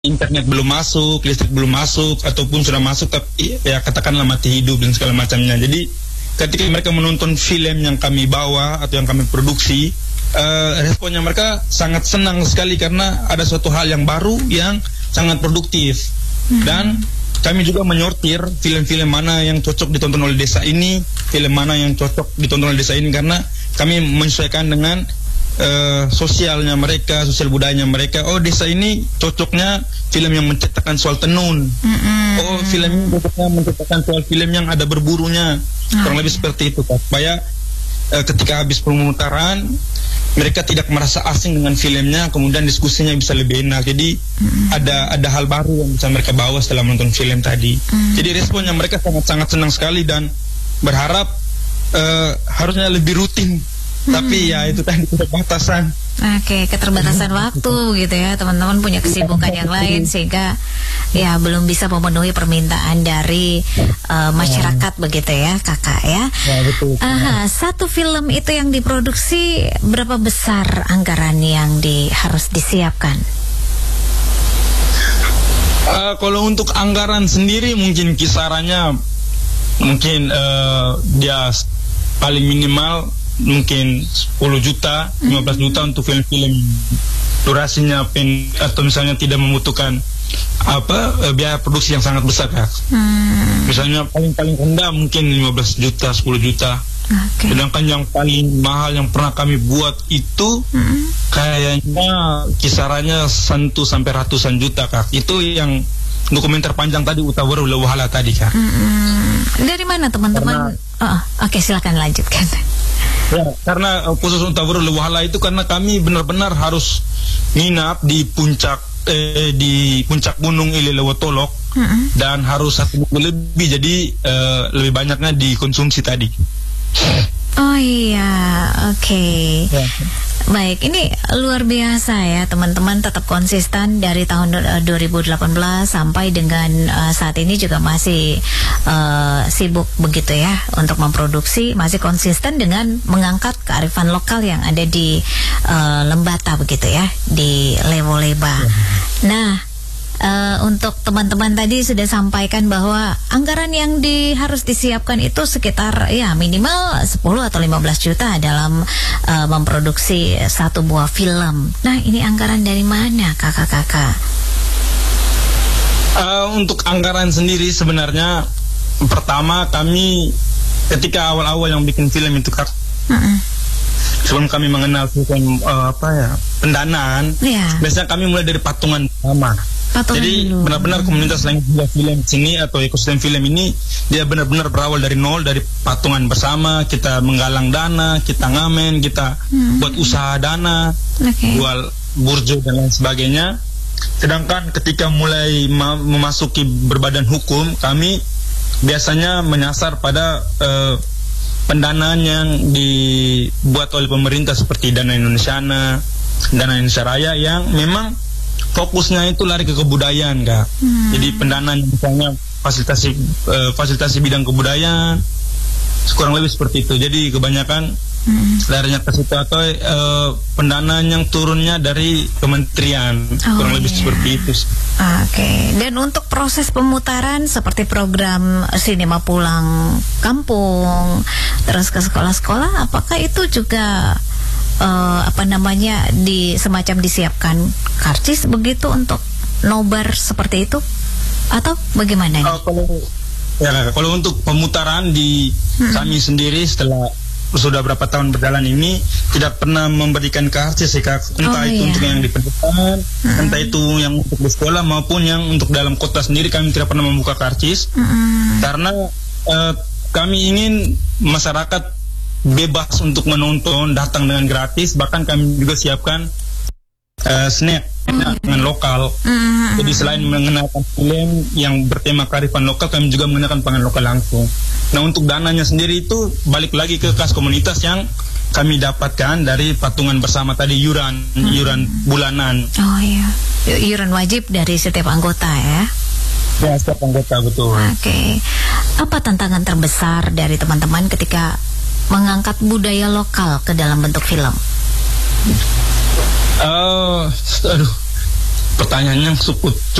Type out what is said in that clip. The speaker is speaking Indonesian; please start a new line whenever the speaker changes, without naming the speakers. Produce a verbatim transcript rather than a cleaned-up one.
internet belum masuk, listrik belum masuk, ataupun sudah masuk tapi ya katakanlah mati hidup dan segala macamnya. Jadi ketika mereka menonton film yang kami bawa atau yang kami produksi, uh, responnya mereka sangat senang sekali karena ada suatu hal yang baru yang sangat produktif. Hmm. Dan kami juga menyortir film-film mana yang cocok ditonton oleh desa ini, film mana yang cocok ditonton oleh desa ini, karena kami menyesuaikan dengan Uh, sosialnya mereka, sosial budayanya mereka. Oh, desa ini cocoknya film yang menceritakan soal tenun. Mm-hmm. Oh, film ini cocoknya menceritakan soal film yang ada berburunya. Mm-hmm. Kurang lebih seperti itu, Kak. Supaya uh, ketika habis pemutaran mereka tidak merasa asing dengan filmnya, kemudian diskusinya bisa lebih enak. Jadi mm-hmm. ada ada hal baru yang bisa mereka bawa setelah menonton film tadi. Mm-hmm. Jadi responnya mereka sangat-sangat senang sekali dan berharap uh, harusnya lebih rutin. Hmm. Tapi ya itu tadi keterbatasan.
Oke, keterbatasan waktu gitu ya. Teman-teman punya kesibukan yang lain sehingga ya belum bisa memenuhi permintaan dari uh, masyarakat begitu ya, Kakak ya.
Ya betul.
Aha, satu film itu yang diproduksi berapa besar anggaran yang di, harus disiapkan?
Uh, kalau untuk anggaran sendiri mungkin kisarannya mungkin uh, dia paling minimal mungkin sepuluh juta, lima belas juta untuk film-film durasinya pen, atau misalnya tidak membutuhkan apa biaya produksi yang sangat besar, Kak. Hmm. Misalnya paling-paling rendah mungkin lima belas juta, sepuluh juta. Okay. Sedangkan yang paling mahal yang pernah kami buat itu hmm. kayaknya kisarannya satu sampai ratusan juta, Kak. Itu yang dokumenter panjang tadi, Utawara Wahala tadi, Kak.
Hmm. Dari mana teman-teman? Oh, Oke, okay, silakan lanjutkan.
Ya, karena uh, khusus Utawara Wahala itu karena kami benar-benar harus nginap di puncak eh, di puncak gunung Ilelewotolok mm-hmm. dan harus satu minggu lebih, jadi uh, lebih banyaknya dikonsumsi tadi.
Oh iya, oke. Okay.
Ya.
Baik, ini luar biasa ya teman-teman, tetap konsisten dari tahun dua ribu delapan belas sampai dengan uh, saat ini juga masih uh, sibuk begitu ya untuk memproduksi, masih konsisten dengan mengangkat kearifan lokal yang ada di uh, Lembata begitu ya, di Lewoleba. Ya. Nah, Uh, untuk teman-teman tadi sudah sampaikan bahwa anggaran yang di, harus disiapkan itu sekitar ya minimal sepuluh atau lima belas juta dalam uh, memproduksi satu buah film. Nah, ini anggaran dari mana, kakak-kakak?
Uh, untuk anggaran sendiri sebenarnya pertama kami ketika awal-awal yang bikin film itu, Kak. Uh-uh. Sebelum kami mengenal sistem uh, apa ya pendanaan, yeah. biasanya kami mulai dari patungan pertama. Patungan Jadi dulu. benar-benar komunitas lain juga film sini atau ekosistem film ini dia benar-benar berawal dari nol, dari patungan bersama, kita menggalang dana, kita ngamen, kita hmm. buat usaha dana, okay. jual burjo dan lain sebagainya. Sedangkan ketika mulai ma- memasuki berbadan hukum, kami biasanya menyasar pada uh, pendanaan yang dibuat oleh pemerintah seperti Dana Indonesiana, Dana Indonesia Raya yang memang fokusnya itu lari ke kebudayaan, Kak. Hmm. Jadi pendanaan misalnya fasilitasi uh, fasilitasi bidang kebudayaan kurang lebih seperti itu. Jadi kebanyakan hmm. larinya ke situ atau uh, pendanaan yang turunnya dari kementerian oh, kurang lebih iya. seperti itu.
Oke. Okay. Dan untuk proses pemutaran seperti program Sinema Pulang Kampung terus ke sekolah-sekolah, apakah itu juga Uh, apa namanya di semacam disiapkan karcis begitu untuk nobar seperti itu atau bagaimana?
Uh, kalau ya kalau untuk pemutaran di hmm. kami sendiri setelah sudah berapa tahun berjalan ini tidak pernah memberikan karcis ya, Kak. Entah oh, itu iya. untuk yang di pendidikan, hmm. entah itu yang untuk di sekolah maupun yang untuk dalam kota sendiri kami tidak pernah membuka karcis hmm. karena uh, kami ingin masyarakat bebas untuk menonton, datang dengan gratis, bahkan kami juga siapkan uh, snack mm. dengan lokal. Mm. Jadi selain mengenalkan film yang bertema kearifan lokal, kami juga mengenalkan pangan lokal langsung. Nah, untuk dananya sendiri itu balik lagi ke kas komunitas yang kami dapatkan dari patungan bersama tadi, yuran, mm. yuran bulanan.
Oh iya, yuran wajib dari setiap anggota ya.
Ya, setiap anggota, betul.
Oke, okay. Apa tantangan terbesar dari teman-teman ketika mengangkat budaya lokal ke dalam bentuk film?
Uh, aduh, pertanyaannya cukup